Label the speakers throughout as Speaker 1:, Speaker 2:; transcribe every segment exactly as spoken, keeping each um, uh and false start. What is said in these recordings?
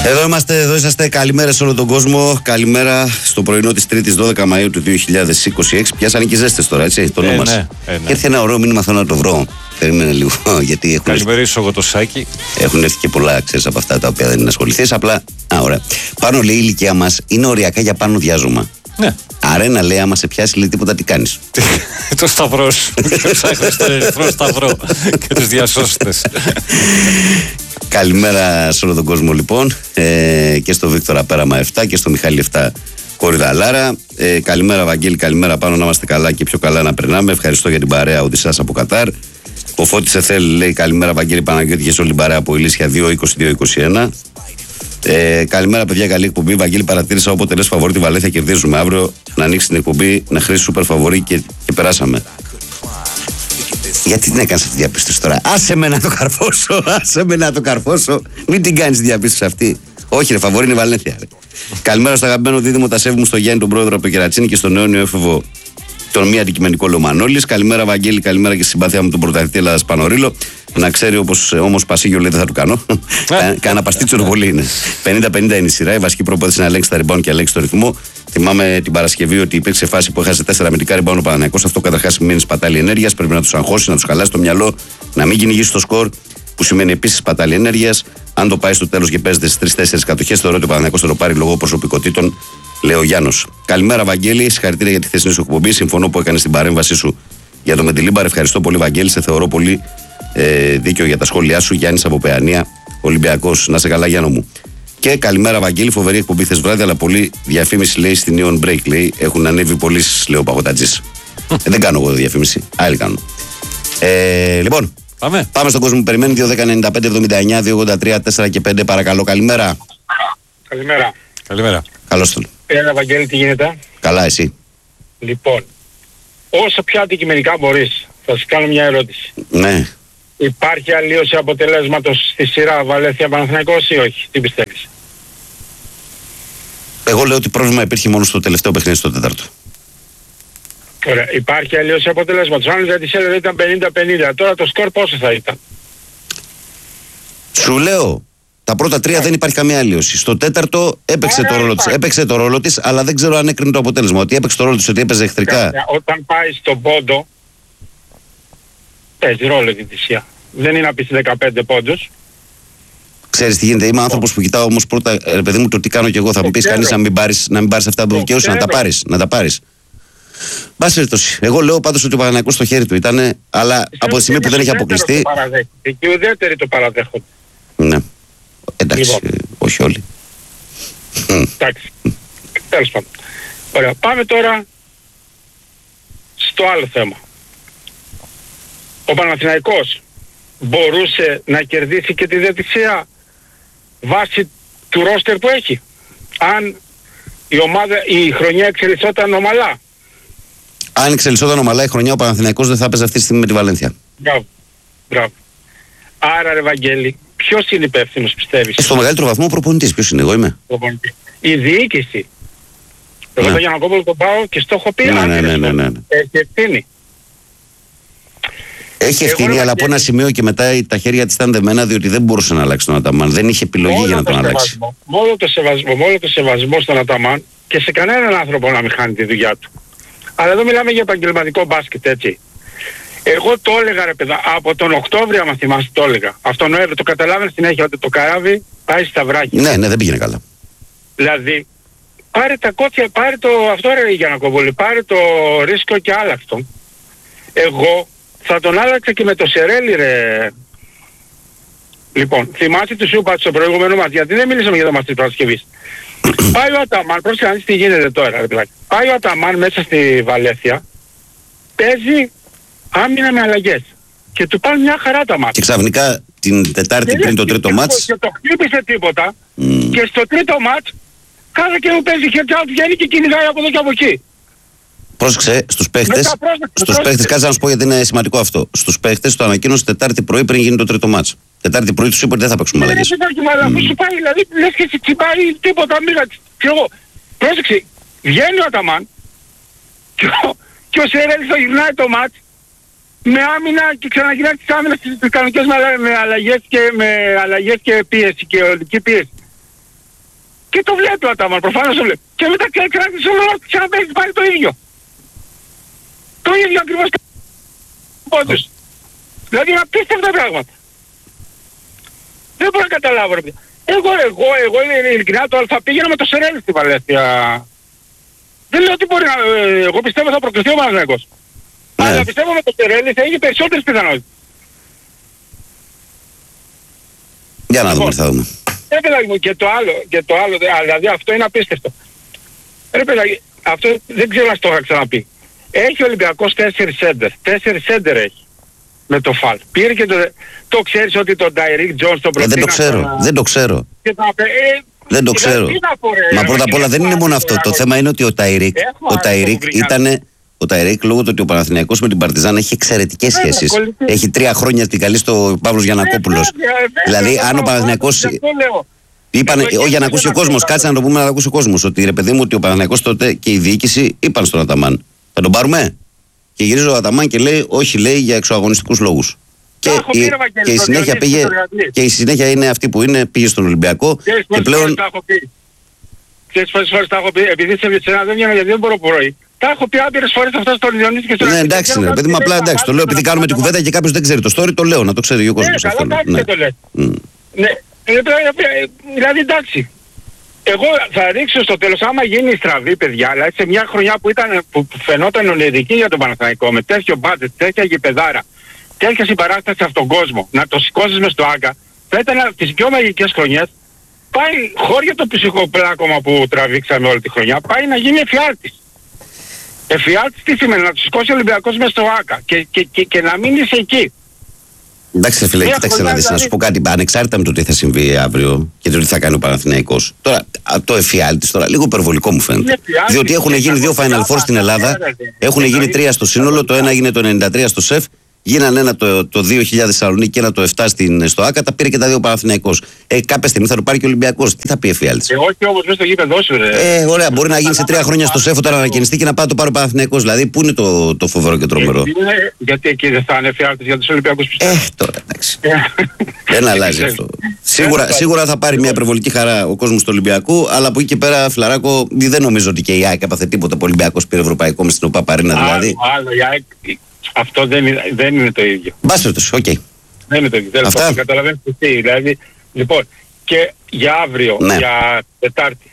Speaker 1: Εδώ είμαστε, εδώ είσαστε. Καλημέρα σε όλο τον κόσμο. Καλημέρα στο πρωινό της Τρίτης δώδεκα Μαΐου του δύο χιλιάδες είκοσι έξι. Πιάσανε και ζέστες τώρα, έτσι, το όνομα μας.
Speaker 2: Ε, ναι, ε, ναι.
Speaker 1: Και έρθει ένα ωραίο μήνυμα, θέλω να το βρω. Περίμενε λίγο. Γιατί έχουν
Speaker 2: Καλημερίσω εγώ το Σάκη.
Speaker 1: Έχουν έρθει και πολλά, ξέρεις, από αυτά τα οποία δεν είναι ασχοληθείς. Απλά, α, ωραία. Πάνω λέει η ηλικία μας είναι οριακά για πάνω διάζωμα.
Speaker 2: Ναι.
Speaker 1: Άρα ένα λέει, άμα σε πιάσει, λέει τίποτα, τι κάνεις.
Speaker 2: Το σταυρό σου. Και ψάχνεις τον ερυθρό σταυρό και τους διασώστες.
Speaker 1: Καλημέρα σε όλο τον κόσμο, λοιπόν. Ε, και στο Βίκτορα Πέραμα επτά και στο Μιχάλη επτά Κόρυδα Λάρα. Ε, καλημέρα, Βαγγέλη, καλημέρα. Πάνω να είμαστε καλά και πιο καλά να περνάμε. Ευχαριστώ για την παρέα Οδυσσέας από Κατάρ. Ο Φώτης Εθέλ λέει καλημέρα, Βαγγέλη Παναγιώτη, και σε όλη την παρέα από Ηλίσια δύο είκοσι δύο είκοσι ένα. Ε, καλημέρα, παιδιά, καλή εκπομπή. Βαγγέλη, παρατήρησα όποτε λες φαβορί τη Βαλένθια κερδίζουμε. Αύριο να ανοίξει την εκπομπή, να χρήσει σούπερ φαβορί και, και περάσαμε. Γιατί την έκανες αυτή τη διαπίστωση τώρα? Άσε με να το καρφώσω, άσε με να το καρφώσω. Μην την κάνεις τη διαπίστωση αυτή. Όχι, ρε, φαβορί είναι η Βαλένθια. Ρε. Καλημέρα στο αγαπημένο δίδυμο Τασέβη μου, στο Γιάννη, τον πρόεδρο από το Κερατσίνη, και στον αιώνιο έφηβο τον μη αντικειμενικό Λομανόλης. Καλημέρα, Βαγγέλη, καλημέρα και στη συμπάθεια μου τον πρωταθλητή Ελλάδας Πανορίλο. Να ξέρει, όπως όμως Πασίγιο λέει, δεν θα του κάνω. Κάνα παστίτσο πολύ είναι. πενήντα πενήντα είναι η σειρά. Η βασική προπόθεση είναι να ελέγξει τα rebound και να ελέγξει το ρυθμό. Θυμάμαι την Παρασκευή ότι υπήρξε φάση που έχασε τέσσερα αμυντικά rebound ο Παναθηναϊκός. Αυτό καταρχάς σημαίνει σπατάλη ενέργειας. Πρέπει να τους αγχώσει, να τους χαλάσει το μυαλό, να μην κυνηγήσει το σκορ, που σημαίνει επίσης σπατάλη ενέργειας. Αν το πάει στο τέλος και παίζεται στις τρεις τέσσερις κατοχές, θεωρώ ότι ο Παναθηναϊκός θα το πάρει λόγω προσωπικότητων, λέει ο Γιάννος. Καλημέρα, Βαγγέλη. Συγχαρητήρια για τη χθεσινή σου εκπομπή. Συμφωνώ που έκανε την παρέμβασή σου για το Μεντιλίμπαρ. Ευχαριστώ πολύ, Βαγγέλη. Σε θεωρώ πολύ ε, δίκαιο για τα σχόλιά σου. Γιάννης από Παιανία, Ολυμπιακός. Να σε καλά, Γιάννο μου. Και καλημέρα, Βαγγέλη. Φοβερή εκπομπή χθες βράδυ, αλλά πολύ διαφήμιση, λέει, στην Neon Break. Λέει, έχουν ανέβει πωλήσεις, λέει ο Παγωτατζής. ε, δεν κάνω εγώ διαφήμιση. Άλλοι κάνουν. Ε, λοιπόν,
Speaker 2: πάμε.
Speaker 1: πάμε στον κόσμο που περιμένει. δύο δέκα ενενήντα πέντε εβδομήντα εννιά δύο ογδόντα τρία τέσσερα και πέντε. Παρακαλώ, καλημέρα.
Speaker 3: Καλημέρα.
Speaker 2: Καλημέρα.
Speaker 1: Καλώς τον.
Speaker 3: Έλα, Βαγγέλη, τι γίνεται?
Speaker 1: Καλά, εσύ?
Speaker 3: Λοιπόν, όσο πιο αντικειμενικά μπορείς, θα σου κάνω μια ερώτηση.
Speaker 1: Ναι.
Speaker 3: Υπάρχει αλλίωση αποτελέσματος στη σειρά Βαλένθια Παναθηναϊκός ή όχι? Τι πιστεύεις?
Speaker 1: Εγώ λέω ότι πρόβλημα υπήρχε μόνο στο τελευταίο παιχνίδι, στο τέταρτο.
Speaker 3: Ωραία. Υπάρχει αλλίωση αποτελέσματος. Αν για τη σειρά ήταν πενήντα πενήντα, τώρα το σκορ πόσο θα ήταν?
Speaker 1: Σου λέω, τα πρώτα τρία δεν υπάρχει καμία αλλίωση. Στο τέταρτο έπαιξε,
Speaker 3: Άρα,
Speaker 1: το ρόλο της, έπαιξε το ρόλο της, αλλά δεν ξέρω αν έκρινε το αποτέλεσμα. Ότι έπαιξε το ρόλο της, ότι έπαιζε εχθρικά.
Speaker 3: Όταν πάει στον πόντο, παίζει ρόλο η διαιτησία. Δεν είναι να πεις δεκαπέντε πόντους.
Speaker 1: Ξέρεις τι γίνεται, είμαι άνθρωπος που κοιτάω όμως πρώτα, ρε παιδί μου, το τι κάνω κι εγώ. Θα μου πεις κανείς να μην πάρεις, να μην πάρεις αυτά που δικαιούσε, να τα πάρεις. Να τα πάρεις. Μπας περιπτώσει. Εγώ λέω πάντως ότι ο Παναθηναϊκός στο χέρι του ήταν, αλλά από τη στιγμή που δεν έχει αποκλειστεί.
Speaker 3: Και οι ουδέτεροι το παραδέχονται.
Speaker 1: Ναι. Εντάξει,
Speaker 3: Λοιπόν.
Speaker 1: ε, όχι όλοι.
Speaker 3: Εντάξει. Τέλος πάντων. Ωραία. Πάμε τώρα στο άλλο θέμα. Ο Παναθηναϊκός μπορούσε να κερδίσει και τη διαιτησία βάσει του ρόστερ που έχει, αν η ομάδα, η χρονιά εξελισσόταν ομαλά.
Speaker 1: Αν εξελισσόταν ομαλά η χρονιά, ο Παναθηναϊκός δεν θα έπαιζε αυτή τη στιγμή με τη Βαλένθια.
Speaker 3: Μπράβο. Μπράβο. Άρα, ρε Βαγγέλη, ποιος είναι υπεύθυνος, πιστεύεις?
Speaker 1: Στο μεγαλύτερο βαθμό ο προπονητής. Ποιος είναι, εγώ είμαι?
Speaker 3: Η διοίκηση. Εγώ
Speaker 1: Ναι.
Speaker 3: τον Γιαννακόπουλο τον πάω και στο έχω πει.
Speaker 1: Ναι, ναι,
Speaker 3: άκρες,
Speaker 1: ναι, ναι, ναι, ναι.
Speaker 3: Έχει ευθύνη.
Speaker 1: Έχει
Speaker 3: Εγώ
Speaker 1: ευθύνη,
Speaker 3: λέω,
Speaker 1: αλλά από ένα σημείο και μετά τα χέρια της ήταν δεμένα, διότι δεν μπορούσε να αλλάξει τον Αταμάν. Δεν είχε επιλογή
Speaker 3: Μόνο
Speaker 1: για να
Speaker 3: το
Speaker 1: τον αλλάξει.
Speaker 3: σεβασμό, μόνο το σεβασμό, μόνο το σεβασμό στον Αταμάν και σε κανέναν άνθρωπο να μην χάνει τη δουλειά του. Αλλά εδώ μιλάμε για επαγγελματικό μπάσκετ, έτσι. Εγώ το έλεγα, ρε παιδά, από τον Οκτώβριο, άμα θυμάσαι, το έλεγα. Αυτό Νοέμβριο, το καταλάβαινε συνέχεια ότι το καράβι πάει στα βράχια.
Speaker 1: Ναι, ναι, δεν πήγαινε καλά.
Speaker 3: Δηλαδή, πάρε τα κότσια, πάρε το αυτό, ρε Γιαννακόπουλε, πάρε το ρίσκο και άλλαξτο. Εγώ θα τον άλλαξα και με το Σερέλι, ρε. Λοιπόν, θυμάσαι του Σούπατ στο προηγούμενο μας, γιατί δεν μιλήσαμε για το μας της Παρασκευής. Πάει ο Αταμάν, πρόσεχε να δεις τι γίνεται τώρα, ρε παιδάκι. Πάει ο Αταμάν μέσα στη Βαλένθια, παίζει άμυνα με αλλαγές. Και του πάνε μια χαρά τα μάτια.
Speaker 1: Και ξαφνικά την Τετάρτη
Speaker 3: Και
Speaker 1: πριν το
Speaker 3: και-
Speaker 1: τρίτο
Speaker 3: και-
Speaker 1: μάτς.
Speaker 3: Και το χτύπησε τίποτα.
Speaker 1: Μμ.
Speaker 3: Και στο τρίτο μάτς, κάθε και μου παίζει heads out, βγαίνει και κυνηγάει από εδώ και από εκεί.
Speaker 1: Πρόσεξε, στους παίχτες,
Speaker 3: Μετά πρόσεξε,
Speaker 1: στους
Speaker 3: πρόσεξε.
Speaker 1: παίχτες, κάτσε να σου πω γιατί είναι σημαντικό αυτό. Στους παίχτες το ανακοίνωσε Τετάρτη πρωί πριν γίνει το τρίτο μάτς. Τετάρτη πρωί τους είπε ότι δεν θα παίξουμε
Speaker 3: Δεν
Speaker 1: αλλαγές.
Speaker 3: είναι παιδάκι, αλλά αφού σου πάει, δηλαδή λες και σε τσιμπάει τίποτα, μίγα, ξέρω εγώ. Πρόσεξε, βγαίνει ο Αταμάν και ο, και ο Σερέλης το γυρνάει το μάτς με άμυνα και ξαναγυρνάει τις άμυνας τις κανονικές με, αλλα- με αλλαγές και, με αλλαγές και πίεση και ολική πίεση. Και το βλέπει ο Αταμάν, προφανώς το βλέπει. Και μετά κράτησε όλο και ξαναπέζει πάλι το ίδιο. Το ίδιο ακριβώς πόντους. Δηλαδή είναι απίστευτα πράγματα. Δεν μπορώ να καταλάβω ρε παιδιά. Εγώ, εγώ, εγώ ειλικρινά το θα πήγαινα με το Σερέλη στη Βαλένθια. Δεν λέω ότι μπορεί να... Εγώ πιστεύω θα προκριθεί ο Παναθηναϊκός.
Speaker 1: Ναι.
Speaker 3: Αλλά πιστεύω με το Σερέλη θα είχε περισσότερες πιθανότητες.
Speaker 1: Για να δούμε, θα δούμε.
Speaker 3: Ρε παιδάκι μου, και το άλλο, και το άλλο, δηλαδή αυτό είναι απίστευτο. Ρε παιδάκι, αυτό δεν ξέρω αν το είχα ξαναπεί. Έχει ο Ολυμπιακός τέσσερις σέντερ. Τέσσερις σέντερ έχει. Με το φαλ. Πήρε και το... Το ξέρεις ότι τον Ντάιρικ Τζόνς τον προτείνει.
Speaker 1: Δεν το ξέρω, δεν το ξέρω.
Speaker 3: Και τα... ε,
Speaker 1: δεν το ξέρω. Μα πρώτα απ' όλα δεν είναι μόνο αυτό. Το θέμα είναι ότι ο Ταϊρίκ, ο Ταϊρίκ ήταν... Ο Ταϊρίκ, λόγω του ότι ο Παναθηναϊκός με την Παρτιζάν έχει εξαιρετικές σχέσεις. Έχει τρία χρόνια την καλή στο Παύλος Γιαννακόπουλος. Δηλαδή, αν ο Παναθηναϊκός. Είπαν, όχι για να ακούσει ο κόσμος, κάτσε να το πούμε να το ακούσει ο κόσμος. Ότι ρε παιδί μου, ότι ο Παναθηναϊκός τότε και η διοίκηση είπαν στον Αταμάν. Θα τον πάρουμε. Και γυρίζει ο Αταμάν και λέει, όχι, λέει για εξωαγωνιστικούς λόγους. Και, η, και, η συνέχεια πήγε, και η συνέχεια είναι αυτή που είναι, πήγε στον Ολυμπιακό.
Speaker 3: Και,
Speaker 1: και πλέον.
Speaker 3: Ξέρεις πόσες φορές τα έχω πει, επειδή σε Βιετσένα δεν βγαίνω γιατί δεν μπορώ πρωί. Τα έχω πει άπειρες φορές αυτά στον Διονύση και στον
Speaker 1: Ναι, εντάξει, ναι, παιδί μου, απλά εντάξει. Το λέω επειδή κάνουμε την κουβέντα και κάποιος δεν ξέρει το story, το λέω, να το ξέρει ο κόσμος.
Speaker 3: Ναι, καλά, εντάξει, το λες. Ναι, δηλαδή εντάξει. Εγώ θα ρίξω στο τέλος, άμα γίνει στραβή, παιδιά, αλλά σε μια χρονιά που, ήταν, που φαινόταν ονειρική για τον Παναθηναϊκό, με τέτοιο μπάτζετ, τέτοια γηπεδάρα, τέτοια συμπαράσταση από τον κόσμο, να το σηκώσεις μες στο Άγκα, θα ήταν από τις πιο μαγικές χρονιές. Πάει, χώρια το ψυχοπλάκωμα που τραβήξαμε όλη τη χρονιά, πάει να γίνει εφιάλτης. Εφιάλτης τι σημαίνει, να το σηκώσει ο Ολυμπιακός μες στο Άκα και, και, και, και να μείνεις εκεί.
Speaker 1: Εντάξει, φίλε, κοίταξε να δεις, να σου πω κάτι. Ανεξάρτητα με το τι θα συμβεί αύριο και το τι θα κάνει ο Παναθηναϊκός. Τώρα, το εφιάλτης τώρα, λίγο υπερβολικό μου φαίνεται. Διότι έχουν γίνει δύο Final Four στην Ελλάδα, έχουν γίνει τρία στο σύνολο, το ένα έγινε το ενενήντα τρία στο ΣΕΦ. Γίνανε ένα το, το δύο χιλιάδες Θεσσαλονίκη και ένα το επτά στην, στο Άκα, τα πήρε και τα δύο Παναθηναϊκός. Ε, κάποια στιγμή θα το πάρει και ο Ολυμπιακός. Τι θα πει εφιάλτης.
Speaker 3: Ε, όχι όμως μέσα στο γήπεδο σου, ρε.
Speaker 1: Ε, ωραία, μπορεί να γίνει σε τρία χρόνια στο ΣΕΦ όταν ανακαινιστεί και να πάει το πάρει ο Παναθηναϊκός. Δηλαδή, πού είναι το, το φοβερό και τρομερό.
Speaker 3: Γιατί, γιατί εκεί δεν θα είναι εφιάλτης για τους Ολυμπιακούς πιστεύω.
Speaker 1: Ε, τώρα εντάξει. Δεν αλλάζει αυτό. Σίγουρα, σίγουρα θα πάρει μια υπερβολική χαρά ο κόσμος του Ολυμπιακού, αλλά από εκεί και πέρα, Φιλαράκο, δεν νομίζω ότι και η ΑΕΚ έπαθε τίποτα. Ο Ολυμπιακός πήρε ευρωπαϊκό με στην ΟΠΑ Παρίνα δηλαδή.
Speaker 3: Άλλο, η ΑΕΚ. Αυτό δεν είναι, δεν είναι το ίδιο.
Speaker 1: Μπάσφερτος, οκ. Okay.
Speaker 3: Δεν είναι το ίδιο. Δεν
Speaker 1: Αυτά.
Speaker 3: Καταλαβαίνεις τι. Δηλαδή, λοιπόν, και για αύριο,
Speaker 1: ναι.
Speaker 3: για Τετάρτη.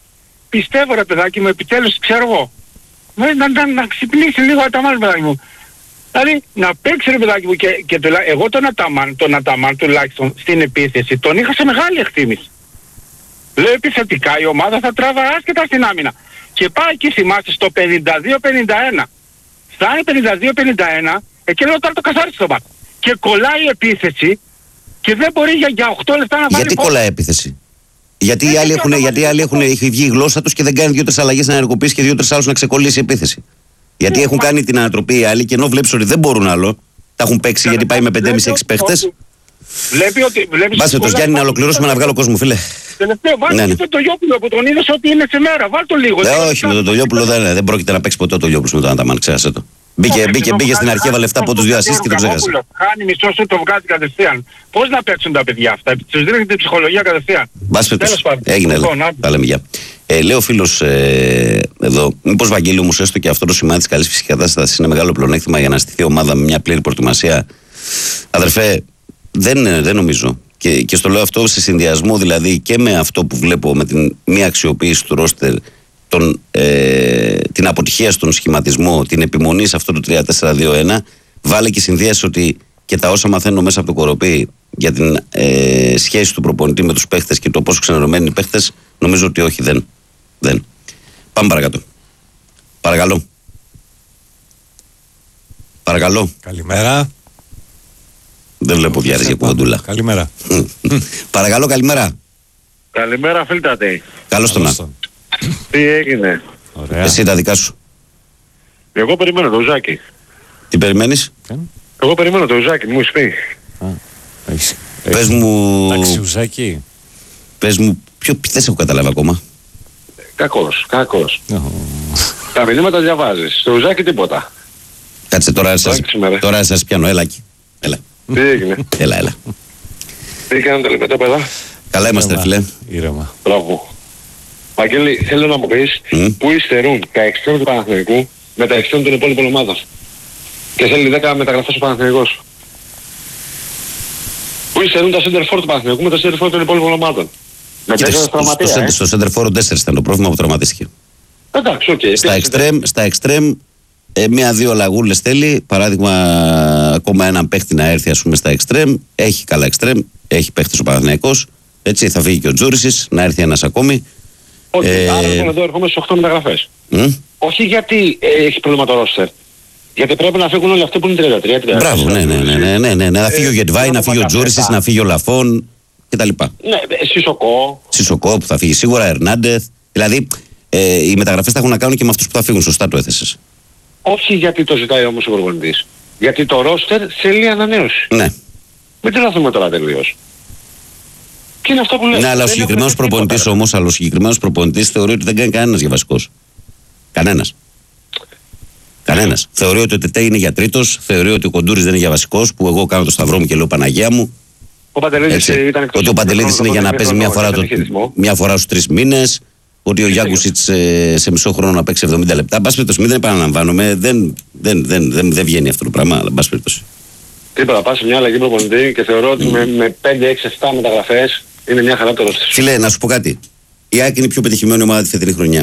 Speaker 3: Πιστεύω ρε παιδάκι μου, επιτέλους ξέρω εγώ. Να, να, να, να ξυπνήσει λίγο ο Αταμάν, παιδάκι μου. Δηλαδή, να παίξει ρε παιδάκι μου και, και το, εγώ τον Αταμάν, τον Αταμάν τουλάχιστον στην επίθεση, τον είχα σε μεγάλη εκτίμηση. Λέω επιθετικά η ομάδα θα τράβα άσχετα στην άμυνα. Και πάει εκεί θυμάστε στο πενήντα δύο πενήντα ένα. Φτάνει πενήντα δύο πενήντα ένα, εκεί λέω τώρα το καθάρισε το μπακ. Και κολλάει η επίθεση και δεν μπορεί για, για οκτώ λεπτά να βάλει.
Speaker 1: Γιατί πόσο. Κολλάει η επίθεση. Γιατί οι άλλοι έχουν, γιατί άλλοι έχουν έχει βγει η γλώσσα τους και δεν κάνει δύο-τρεις αλλαγές να ενεργοποιήσει και δύο-τρεις άλλους να ξεκολλήσει η επίθεση. Γιατί έχουν κάνει την ανατροπή οι άλλοι και ενώ βλέπεις ότι δεν μπορούν άλλο, τα έχουν παίξει γιατί πάει με πέντε κόμμα πέντε έξι παίχτες.
Speaker 3: Βλέπει ότι.
Speaker 1: Βάσε το Γιάννη να ολοκληρώσουμε να βγάλω κόσμο, φίλε.
Speaker 3: Τελευταίο, βάλτε ναι, ναι. το Τολιόπουλο που τον είδες ότι είναι σε μέρα. Βάλ το λίγο.
Speaker 1: Ε, όχι, με τον Τολιόπουλο δεν, δεν πρόκειται να παίξει ποτέ ο Τολιόπουλος με τον Αταμάν, ξέρασε το. Μπήκε,
Speaker 3: όχι,
Speaker 1: μπήκε, μπήκε στην αρχή, έβαλε λεφτά από τους δύο ασίστ και το ξέχασε.
Speaker 3: Χάνει μισό σου, το βγάζει κατευθείαν. Πώς να παίξουν τα παιδιά αυτά, τους δίνει την ψυχολογία κατευθείαν.
Speaker 1: Μπας φέτος, έγινε, τα λέμε γεια. Ε, λέει ο φίλος ε, εδώ, μήπως Βαγγέλη όμως έστω και αυτό το σημάδι της καλής φυσικής κατάστασης είναι μεγάλο πλεονέκτημα για να στηθεί ομάδα με μια πλήρη προετοιμασία. Αδερφέ, δεν, δεν νομίζω. Και, και στο λέω αυτό σε συνδυασμό δηλαδή και με αυτό που βλέπω με την μία αξιοποίηση του ρόστερ, τον, ε, την αποτυχία στον σχηματισμό, την επιμονή σε αυτό το τρία τέσσερα δύο ένα, βάλε και συνδυάσει ότι και τα όσα μαθαίνω μέσα από το Κοροπή για την ε, σχέση του προπονητή με τους παίχτες και το πόσο ξενερωμένοι οι παίχτες, νομίζω ότι όχι, δεν. δεν. Πάμε παρακάτω. Παρακαλώ. Παρακαλώ.
Speaker 2: Καλημέρα.
Speaker 1: Δεν βλέπω διάρκεια για κουβεντούλα.
Speaker 2: Καλημέρα.
Speaker 1: Παρακαλώ, καλημέρα.
Speaker 3: Καλημέρα, φίλτατε.
Speaker 1: Καλώς τον να.
Speaker 3: Τι έγινε.
Speaker 2: Ωραία.
Speaker 1: Εσύ τα δικά σου.
Speaker 3: Εγώ περιμένω το Ουζάκι.
Speaker 1: Τι περιμένεις?
Speaker 3: Εγώ περιμένω το Ουζάκι, μου έχει πει.
Speaker 2: Έχεις.
Speaker 1: Πες μου...
Speaker 2: Εντάξει, Ουζάκι.
Speaker 1: Πες μου, ποιο δεν σε έχω καταλάβει ακόμα.
Speaker 3: Κακός, κακός. Τα μηνύματα διαβάζεις. Το Ουζάκι τίποτα.
Speaker 1: Κάτσε τώρα σας, τώρα σας πιάνω, έλα εκεί. Έλα.
Speaker 3: Τι έγινε.
Speaker 1: Έλα, έλα.
Speaker 3: Τι κάνετε λοιπόν τα παιδά.
Speaker 1: Καλά είμαστε φίλε.
Speaker 2: Ήρεμα.
Speaker 3: Μπράβο.
Speaker 4: Βαγγέλη, θέλω να μου πεις
Speaker 1: Mm.
Speaker 4: πού υστερούν τα εξτρέμ του Παναθηναϊκού με τα εξτρέμ των υπόλοιπων ομάδων. Και θέλει δέκα μεταγραφές ο Παναθηναϊκός. Πού υστερούν τα center for του Παναθηναϊκού με τα center for των υπόλοιπων ομάδων. Με
Speaker 1: Κοίτα,
Speaker 4: τέσσερα
Speaker 1: στο,
Speaker 4: τραυματία,
Speaker 1: στο,
Speaker 4: ε.
Speaker 1: στο center for τέσσερα ήταν το πρόβλημα που τραυματίστηκε.
Speaker 4: Εντάξει, οκ. Okay.
Speaker 1: Στα extreme, στα extreme ε, μία-δύο λαγούλες θέλει. Παράδειγμα, ακόμα έναν παίχτη να έρθει ας πούμε στα extreme. Έχει καλά extreme, έχει παίχτης ο Παναθηναϊκός. Έτσι θα φύγει και ο Τζούρισης, να έρθει ένας ακόμη.
Speaker 4: Okay,
Speaker 1: ε,
Speaker 4: άρα λοιπόν εδώ ερχόμαστε στις οκτώ μεταγραφές.
Speaker 1: Mm?
Speaker 4: Όχι γιατί ε, έχει πρόβλημα το roster. Γιατί πρέπει να φύγουν όλοι αυτοί που είναι τριάντα τρία τριάντα τέσσερα.
Speaker 1: Μπράβο, ναι, ναι, ναι, ναι, ναι, ναι, ναι. Να φύγει ο Γετβάη,
Speaker 4: ε,
Speaker 1: να φύγει ο Τζούρισης, να φύγει ο Λαφών κτλ.
Speaker 4: Ναι, Σισοκό.
Speaker 1: Σισοκό που θα φύγει σίγουρα, Ερνάντεθ. Δηλαδή ε, οι μεταγραφές θα έχουν να κάνουν και με αυτούς που θα φύγουν. Σωστά το έθεσες.
Speaker 4: Όχι γιατί το ζητάει όμως ο προπονητής. Γιατί το roster θέλει ανανέωση.
Speaker 1: Ναι.
Speaker 4: Μην τρελαθούμε τώρα τελείως. Και είναι αυτό που λέω.
Speaker 1: Ναι, αλλά ο συγκεκριμένος προπονητής όμως, αλλά ο συγκεκριμένος προπονητής θεωρεί ότι δεν κάνει κανένας για βασικός. Κανένας. Κανένας. Θεωρεί ότι ο Τετέ είναι για τρίτος, θεωρεί ότι ο Κοντούρης δεν είναι για βασικός, που εγώ κάνω το σταυρό μου και λέω Παναγία μου.
Speaker 4: Ο Παντελίδης ήταν εκτός.
Speaker 1: Ότι ο Παντελίδης είναι για να παίζει μια φορά, το, μια φορά στους τρεις μήνες. Ότι ο Γιάνκουσιτς σε, σε μισό χρόνο να παίξει εβδομήντα λεπτά. Μπας περιπτώσει, μην δεν επαναλαμβάνομαι. Δεν, δεν, δεν, δεν, δεν βγαίνει αυτό το πράγμα, αλλά μπας περιπτώσει.
Speaker 4: Τίποτα, πας σε μια αλλαγή προπονητή και θεωρώ ότι mm. με, με πέντε έξι επτά μεταγραφές είναι μια χαρά το roster.
Speaker 1: Φίλε, να σου πω κάτι. Η ΑΕΚ είναι η πιο πετυχημένη ομάδα τη φετινή χρονιά.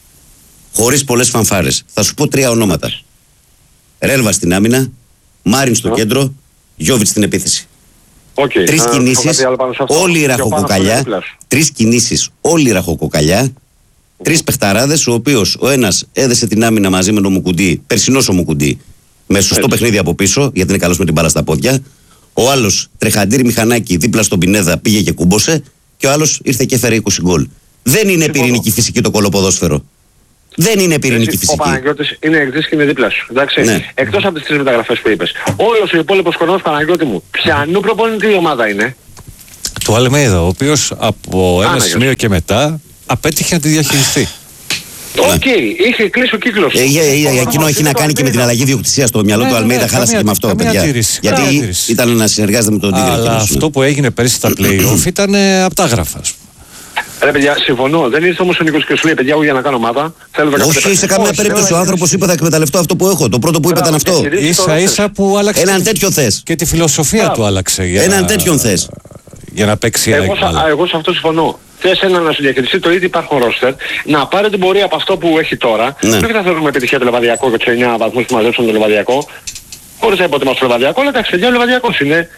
Speaker 1: Χωρίς πολλές φανφάρες. Θα σου πω τρία ονόματα. Ρέλβα στην άμυνα, Μάριν στο yeah. κέντρο, Γιώβιτς στην επίθεση.
Speaker 4: Okay.
Speaker 1: Τρεις uh, κινήσεις, όλη η ραχοκοκαλιά. Τρεις κινήσεις, όλη η ραχοκοκαλιά. Mm. Τρεις παιχταράδες, ο οποίος ο ένας έδεσε την άμυνα μαζί με τον Μουκουντή, περσινός ο Μουκουντή, με σωστό Έτσι. παιχνίδι από πίσω, γιατί είναι καλός με την μπάλα στα πόδια. Ο άλλος τρεχαντήρι μηχανάκι δίπλα στον Πινέδα πήγε και κούμπωσε. Και ο άλλος ήρθε και έφερε είκοσι γκολ. Δεν είναι πυρηνική φυσική το κολοποδόσφαιρο. Δεν είναι πυρηνική φυσική.
Speaker 4: Ο Παναγιώτης είναι εκτός και είναι δίπλα σου. Εντάξει. Ναι. Εκτός από τις τρεις μεταγραφές που είπες. Όλος ο υπόλοιπος χρονός, Παναγιώτη μου, ποιανού προπονητή ομάδα είναι?
Speaker 2: Του Αλμέιδα, ο οποίος από ένα
Speaker 4: Άναγιος.
Speaker 2: σημείο και μετά απέτυχε να τη διαχειριστεί.
Speaker 4: Οκ, okay. είχε κλείσει ο κύκλος.
Speaker 1: Ε, για, για, για εκείνο έχει να κάνει και με την αλλαγή διοκτησίας στο μυαλό
Speaker 2: ναι,
Speaker 1: του
Speaker 2: ναι,
Speaker 1: Αλμέιδα.
Speaker 2: ναι,
Speaker 1: Χάλασε
Speaker 2: καμία,
Speaker 1: και με αυτό,
Speaker 2: καμία
Speaker 1: παιδιά.
Speaker 2: τήρηση,
Speaker 1: Γιατί
Speaker 2: καμία τήρηση.
Speaker 1: ήταν να συνεργάζεται με τον Τίγκερ.
Speaker 2: Αλλά αυτό που έγινε πέρυσι στα play-off ήταν ε, απ' τα γράφα.
Speaker 4: Ρε παιδιά, συμφωνώ. Δεν ήρθε όμως ο Νίκος και σου λέει, παιδιά, εγώ για να κάνω ομάδα. Θέλω
Speaker 1: Όχι, σε καμία περίπτωση. Ο άνθρωπος είπε θα εκμεταλλευτώ αυτό που έχω. Το πρώτο που είπε ήταν αυτό.
Speaker 2: Ίσα ίσα που άλλαξε.
Speaker 1: Έναν τέτοιο θες.
Speaker 2: Και τη φιλοσοφία του άλλαξε.
Speaker 1: Έναν τέτοιον θες.
Speaker 2: Για να παίξει
Speaker 4: εγώ, σα, εγώ σε αυτό συμφωνώ. Θες ένα να σου διαχειριστεί το ήδη υπάρχον ρόστερ, να πάρει την πορεία από αυτό που έχει τώρα.
Speaker 1: Ναι.
Speaker 4: Δεν θα θεωρούμε επιτυχία το Λεβαδιακό και τους εννιά βαθμούς που μαζέψουν το Λεβαδιακό. Χωρίς να υποτιμάσω το Λεβαδιακό, αλλά εντάξει, παιδιά, ο Λεβαδιακός είναι.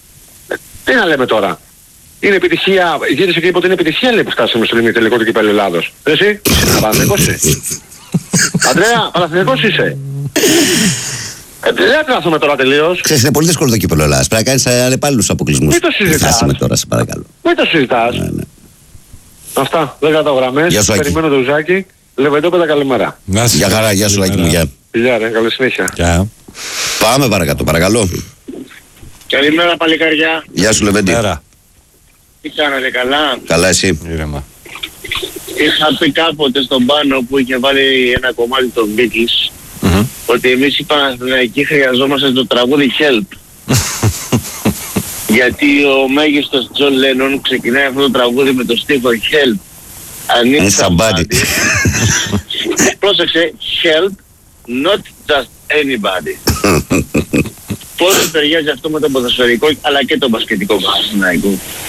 Speaker 4: Τι να λέμε τώρα. Είναι επιτυχία, γύρισε και είπε ότι είναι επιτυχία, λέει, που φτάσαμε στο τελικό του κυπέλλου Ελλάδος. Εσύ, Παναθηναϊκός είσαι. Αντρέα, Παναθηναϊκός είσαι. Ε, δεν τράθουμε τώρα τελείως.
Speaker 1: Ξέρεις, είναι πολύ δύσκολο το κύπελλο Ελλάδας. Πρέπει να κάνεις αλλεπάλληλους αποκλεισμούς.
Speaker 4: Μην το συζητάς.
Speaker 1: Χάσαμε τώρα, σε παρακαλώ.
Speaker 4: Μην το συζητάς.
Speaker 1: Ναι, ναι.
Speaker 4: Αυτά, δεν καταγραμμές.
Speaker 1: Γεια σου, Άκη.
Speaker 4: Περιμένω το Ζάκη. Λεβεντόπεδα, καλημέρα.
Speaker 1: Γεια χαρά, γεια σου Λάκη μου, γεια.
Speaker 4: Γεια ρε, καλή συνέχεια.
Speaker 2: Γεια.
Speaker 1: Πάμε παρακάτω, παρακαλώ.
Speaker 5: Καλημέρα παλικάρια.
Speaker 1: Γεια σου Λεβέντη.
Speaker 2: Καλημέρα.
Speaker 5: Τι κάνατε, καλά?
Speaker 1: Καλά εσύ.
Speaker 2: Ήρεμα.
Speaker 5: Είχα πει κάποτε στον Πάνο που είχε βάλει ένα κομμάτι των Beatles
Speaker 2: Mm-hmm.
Speaker 5: ότι εμείς οι Παναθηναϊκοί χρειαζόμαστε το τραγούδι Help. Γιατί ο μέγιστος Τζον Λένον ξεκινάει αυτό το τραγούδι με το στίχο Help.
Speaker 1: Είναι somebody.
Speaker 5: Πρόσεξε, Help, not just anybody. Πώς ταιριάζει αυτό με το ποδοσφαιρικό αλλά και το μπασκετικό Παναθηναϊκό.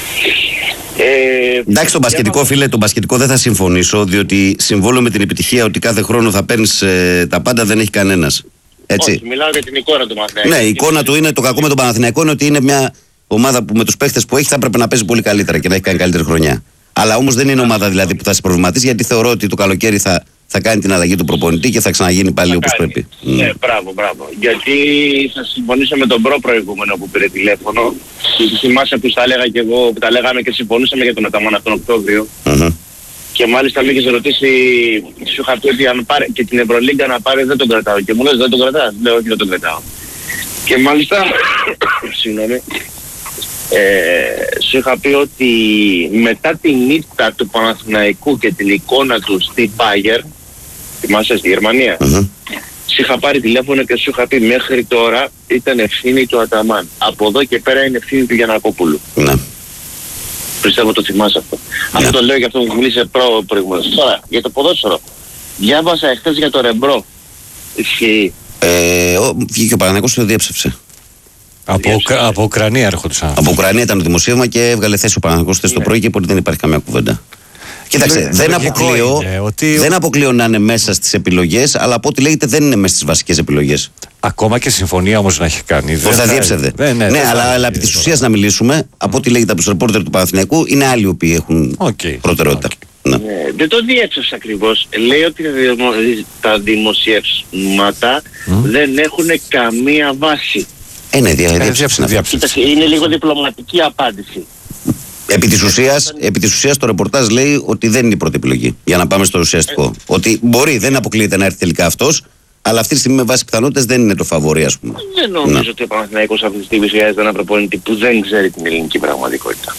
Speaker 1: Ε, Εντάξει, το μπασκετικό, φίλε, το μπασκετικό δεν θα συμφωνήσω, διότι συμβόλαιο με την επιτυχία ότι κάθε χρόνο θα παίρνεις ε, τα πάντα δεν έχει κανένας. Έτσι.
Speaker 5: Όχι, μιλάω για την εικόνα του Παναθηναϊκού.
Speaker 1: Ναι, η εικόνα του είναι το κακό με τον Παναθηναϊκό είναι ότι είναι μια ομάδα που με τους παίχτες που έχει θα έπρεπε να παίζει πολύ καλύτερα και να έχει κάνει καλύτερη χρονιά. Αλλά όμως δεν είναι ομάδα δηλαδή που θα σε προβληματίσει, γιατί θεωρώ ότι το καλοκαίρι θα, θα κάνει την αλλαγή του προπονητή και θα ξαναγίνει πάλι όπως πρέπει.
Speaker 5: Ναι, mm. μπράβο, μπράβο. Γιατί θα συμφωνήσω με τον προ προηγούμενο που πήρε τηλέφωνο. Θυμάσαι που τα έλεγα και εγώ, που τα λέγαμε και συμφωνήσαμε για τον Αταμάνα τον Οκτώβριο.
Speaker 1: Mm-hmm.
Speaker 5: Και μάλιστα με είχες ρωτήσει, σου είχα πει ότι αν πάρει και την Ευρωλίγκα να πάρει δεν τον κρατάω. Και μου λες δεν τον κρατάς. Λέω όχι, δεν τον κρατάω. Και μάλιστα, συγγνώμη, ε, σου είχα πει ότι μετά την ήττα του Παναθηναϊκού και την εικόνα του στη Bayern, θυμάσαι στη Γερμανία,
Speaker 1: Mm-hmm.
Speaker 5: σου είχα πάρει τηλέφωνο και σου είχα πει μέχρι τώρα ήταν ευθύνη του Αταμάν. Από εδώ και πέρα είναι ευθύνη του Γιαννακόπουλου.
Speaker 1: Ναι.
Speaker 5: Πιστεύω το θυμάσαι αυτό.
Speaker 1: Ναι.
Speaker 5: Αυτό το λέω για αυτό που μίλησε προ, προηγουμένως. Τώρα, για το ποδόσφαιρο. Διάβασα εχθές για το Ρεμπρό. Ισχύει.
Speaker 1: Ε, ο, βγήκε ο Παναθηναϊκός και το διέψευσε.
Speaker 2: Από, Ουκρα- από Ουκρανία έρχονταν.
Speaker 1: Από Ουκρανία ήταν το δημοσίευμα και έβγαλε θέση ο Παναθηναϊκός χθες το πρωί και οπότε δεν υπάρχει καμία κουβέντα. Κοίταξε,
Speaker 2: Ναι,
Speaker 1: δεν
Speaker 2: λογικό
Speaker 1: αποκλείω,
Speaker 2: είναι ότι-
Speaker 1: δεν αποκλείω να είναι μέσα στις επιλογές, αλλά από ό,τι λέγεται δεν είναι μέσα στις βασικές επιλογές.
Speaker 2: Ακόμα και συμφωνία όμως να έχει κάνει.
Speaker 1: Πώς θα διέψευδε.
Speaker 2: Ναι, ναι,
Speaker 1: ναι
Speaker 2: δεν
Speaker 1: αλλά,
Speaker 2: θα-
Speaker 1: αλλά επί της ουσίας να μιλήσουμε, από ό,τι λέγεται από τους ρεπόρτερ του Παναθηναϊκού, είναι άλλοι οι οποίοι έχουν
Speaker 2: Οκ.
Speaker 1: προτεραιότητα.
Speaker 2: Οκ.
Speaker 1: Ναι.
Speaker 5: Ναι, δεν το διέψευσε ακριβώς. Λέει ότι τα δημο- τα δημοσιεύματα δεν έχουν καμία βάση.
Speaker 1: Ε, ναι, δια, διέψευσε
Speaker 2: διέψευσε,
Speaker 1: αυτό.
Speaker 2: διέψευσε.
Speaker 5: Κοίταξε, είναι λίγο διπλωματική απάντηση.
Speaker 1: Επί της ουσίας, επί της ουσίας το ρεπορτάζ λέει ότι δεν είναι η πρώτη επιλογή. Για να πάμε στο ουσιαστικό. Ότι μπορεί, δεν αποκλείεται να έρθει τελικά αυτός, αλλά αυτή τη στιγμή με βάση πιθανότητες δεν είναι το φαβορί, ας πούμε.
Speaker 5: Δεν νομίζω
Speaker 1: Ναι.
Speaker 5: ότι ο Παναθηναϊκός αυτή τη στιγμή χρειάζεται έναν προπονητή που δεν ξέρει την ελληνική πραγματικότητα.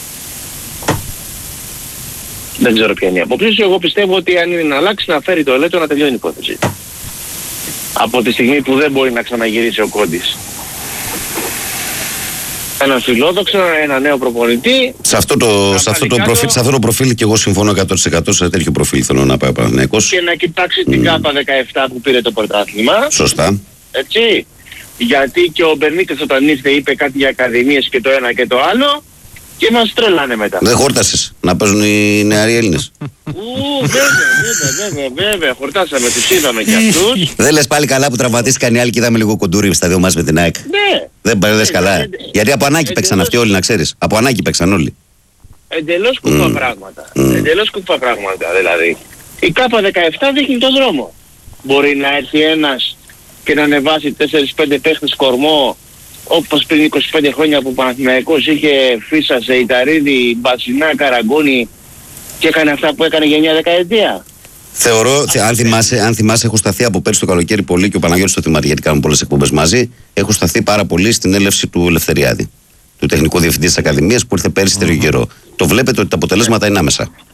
Speaker 5: Δεν ξέρω ποια είναι η απόψη. Εγώ πιστεύω ότι αν είναι να αλλάξει, να φέρει το Ελέτο, να τελειώνει η υπόθεση. Από τη στιγμή που δεν μπορεί να ξαναγυρίσει ο Κόντης. Ένα φιλόδοξο, ένα νέο προπονητή.
Speaker 1: Σε αυτό το, σε αυτό το,
Speaker 5: κάτω.
Speaker 1: προφίλ, σε αυτό το προφίλ και εγώ συμφωνώ εκατό τοις εκατό σε τέτοιο προφίλ θέλω να πάει ο Παναθηναϊκός.
Speaker 5: Και να κοιτάξει την ΚΑΠΑ δεκαεπτά που πήρε το πρωτάθλημα.
Speaker 1: Σωστά.
Speaker 5: Έτσι. Γιατί και ο Μπερνίτες όταν ήρθε είπε κάτι για ακαδημίες και το ένα και το άλλο. Και μας τρελάνε μετά.
Speaker 1: Δεν χόρτασες να παίζουν οι νεαροί Έλληνες.
Speaker 5: Ου, βέβαια, βέβαια, βέβαια, βέβαια. Χορτάσαμε, τους είδαμε κι αυτούς.
Speaker 1: Δεν λες πάλι καλά που τραυματίστηκαν οι άλλοι και είδαμε λίγο κοντούρι στα δύο μας με την ΑΕΚ.
Speaker 5: Ναι.
Speaker 1: Δεν πάει λες καλά.
Speaker 5: Ε,
Speaker 1: Γιατί από ανάγκη
Speaker 5: εντελώς-
Speaker 1: παίξαν αυτοί όλοι, να ξέρεις. Από ανάγκη παίξαν όλοι.
Speaker 5: Εντελώς κουφά πράγματα. Εντελώς κουφά πράγματα δηλαδή. Η ΚΑΠΑ δεκαεπτά δείχνει τον δρόμο. Μπορεί να έρθει ένας και να ανεβάσει τέσσερα πέντε παίχτες κορμό, όπως πριν είκοσι πέντε χρόνια που ο Παναθηναϊκός είχε Φίσα, Σεϊταρίδη, Μπατσινά, Καραγκούνη και έκανε αυτά που έκανε για μια δεκαετία.
Speaker 1: Θεωρώ, θε- αν θυμάσαι, αν θυμάσαι, έχω σταθεί από πέρσι το καλοκαίρι πολύ και ο Παναγιώτης το θυμάται γιατί κάνουμε πολλές εκπομπές μαζί. Έχω σταθεί πάρα πολύ στην έλευση του Ελευθεριάδη, του τεχνικού διευθυντή της Ακαδημίας που ήρθε πέρσι mm-hmm. καιρό. Το βλέπετε ότι τα αποτελέσματα είναι άμεσα.